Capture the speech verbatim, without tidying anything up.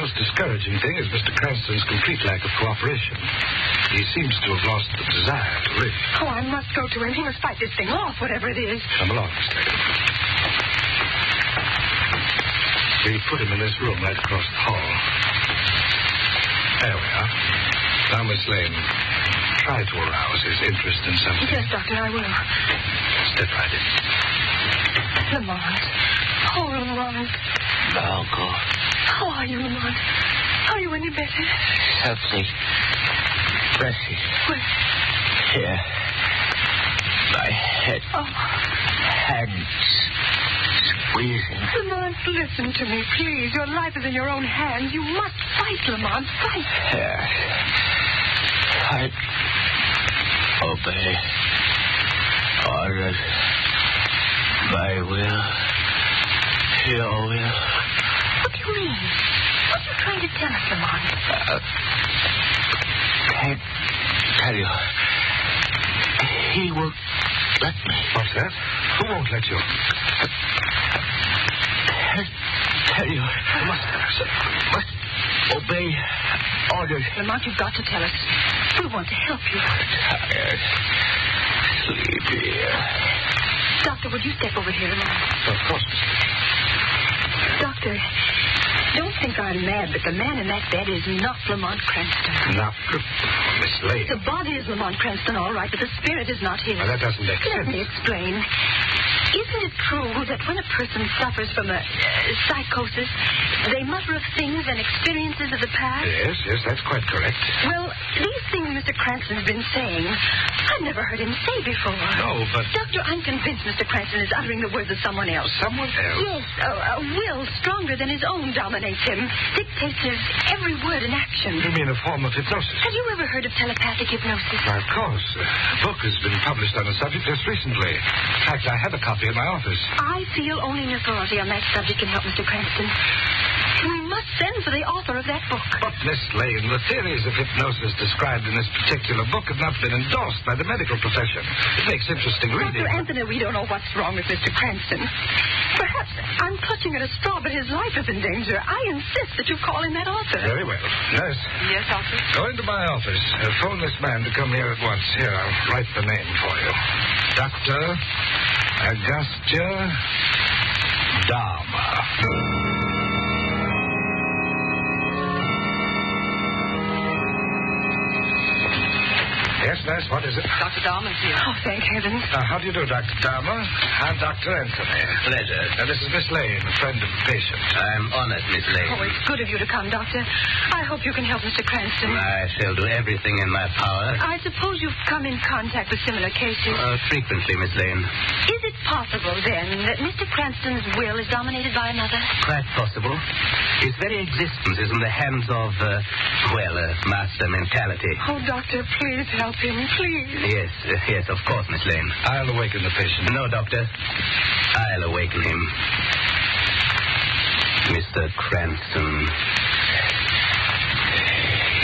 most discouraging thing is Mister Cranston's complete lack of cooperation. He seems to have lost the desire to live. Oh, I must go to him. He must fight this thing off, whatever it is. Come along, Miss Lane. We put him in this room right across the hall. There we are. Now, Miss Lane, try to arouse his interest in something. Yes, Doctor, I will. Step right in. Lamont. Oh, Lamont. Margot. How are you, Lamont? Are you any better? Something pressing. Where? Here. My head. Oh. Hands squeezing. Lamont, listen to me, please. Your life is in your own hands. You must fight, Lamont. Fight. Yes. Fight. Obey. Order. My will. Your will. What do you mean? What are you trying to tell us, Lamont? Uh, can't tell you. He won't let me. What's that? Who won't let you? Can't tell you. You must tell us. Must obey orders. Lamont, you've got to tell us. We want to help you. Tired. Sleepy. Doctor, would you step over here, Lamont? Of course, Mister Doctor, don't think I'm mad, but the man in that bed is not Lamont Cranston. Now, Miss Lane. The body is Lamont Cranston, all right, but the spirit is not his. Well, that doesn't make Let sense. me explain. Isn't it true that when a person suffers from a uh, psychosis, they mutter of things and experiences of the past? Yes, yes, that's quite correct. Well, these things Mister Cranston's been saying, I've never heard him say before. No, but... Doctor, I'm convinced Mister Cranston is uttering the words of someone else. Someone else? Yes, a, a will stronger than his own dominates him, dictates his every word and action. You mean a form of hypnosis? Have you ever heard of telepathic hypnosis? Why, of course. A book has been published on the subject just recently. In fact, I have a copy in my office. I feel only an authority on that subject can help Mister Cranston. We must send for the author of that book. But, Miss Lane, the theories of hypnosis described in this particular book have not been endorsed by the medical profession. It makes interesting reading. Doctor Anthony, we don't know what's wrong with Mister Cranston. Perhaps I'm clutching at a straw, but his life is in danger. I insist that you call in that author. Very well. Nurse. Yes, Doctor? Go into my office. Uh, phone this man to come here at once. Here, I'll write the name for you. Doctor Agastya Dharma. Yes, nurse, what is it? Doctor Dharma's here. Oh, thank heavens. Uh, how do you do, Doctor Dharma? I'm Doctor Anthony. Pleasure. Now, this is Miss Lane, a friend of the patient. I'm honored, Miss Lane. Oh, it's good of you to come, Doctor. I hope you can help Mister Cranston. I shall do everything in my power. I suppose you've come in contact with similar cases. Uh, frequently, Miss Lane. Is it possible, then, that Mister Cranston's will is dominated by another? Quite possible. His very existence is in the hands of, uh, well, a master mentality. Oh, Doctor, please help him, please. Yes, uh, yes, of course, Miss Lane. I'll awaken the patient. No, Doctor. I'll awaken him. Mister Cranston.